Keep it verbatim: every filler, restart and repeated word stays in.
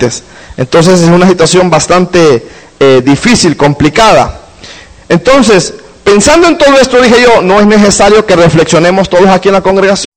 diferentes. Entonces es una situación bastante eh, difícil, complicada. Entonces, pensando en todo esto, dije yo, no es necesario que reflexionemos todos aquí en la congregación.